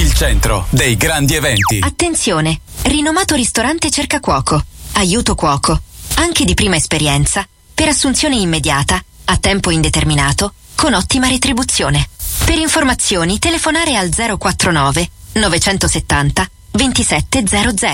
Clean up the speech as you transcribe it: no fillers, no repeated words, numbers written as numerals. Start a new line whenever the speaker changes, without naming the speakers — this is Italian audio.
il centro dei grandi eventi.
Attenzione, rinomato ristorante cerca cuoco, aiuto cuoco, anche di prima esperienza, per assunzione immediata, a tempo indeterminato, con ottima retribuzione. Per informazioni telefonare al 049 970 2700.